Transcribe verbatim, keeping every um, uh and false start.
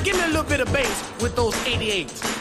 Give me a little bit of bass with those eighty-eights.